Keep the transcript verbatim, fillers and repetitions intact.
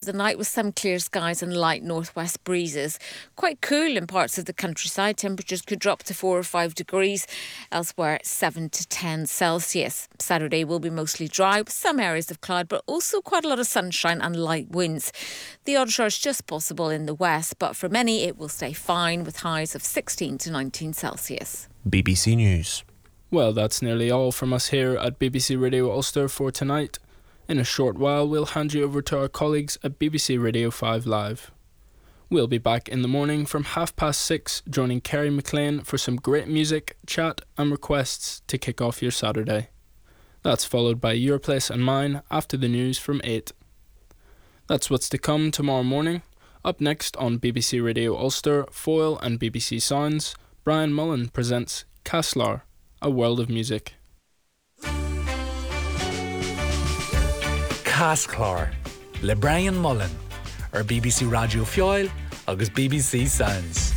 the night with some clear skies and light northwest breezes. Quite cool in parts of the countryside. Temperatures could drop to four or five degrees. Elsewhere, seven to ten Celsius. Saturday will be mostly dry with some areas of cloud, but also quite a lot of sunshine and light winds. The odd shower is just possible in the west, but for many it will stay fine with highs of sixteen to nineteen Celsius. B B C News. Well, that's nearly all from us here at B B C Radio Ulster for tonight. In a short while, we'll hand you over to our colleagues at B B C Radio five Live. We'll be back in the morning from half past six, joining Kerry McLean for some great music, chat and requests to kick off your Saturday. That's followed by Your Place and Mine after the news from eight. That's what's to come tomorrow morning. Up next on B B C Radio Ulster, Foyle and B B C Sounds, Brian Mullen presents Castlar, A World of Music. Castlar, le Brian Mullen, ar B B C Radio Foyle agus B B C Sounds.